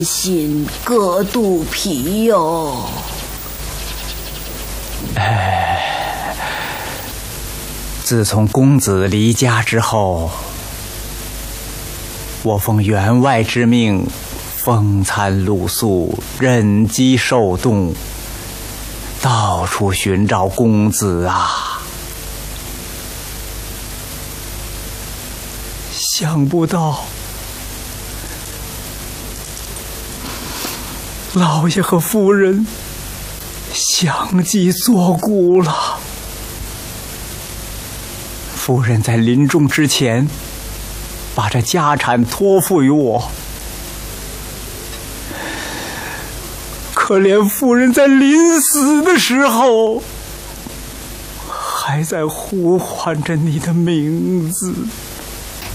心隔肚皮哟。 自从公子离家之后，我奉员外之命，风餐露宿，忍饥受冻，到处寻找公子啊！想不到，老爷和夫人相继作古了。夫人在临终之前，把这家产托付于我。可怜夫人在临死的时候，还在呼唤着你的名字。